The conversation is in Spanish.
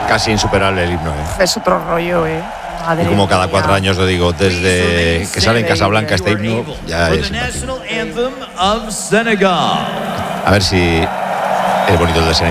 casi insuperable el himno, Es otro rollo, Y como cada 4 años lo digo, desde que sale en Casablanca este himno, ya es simpático. A ver si es bonito el de Senegal.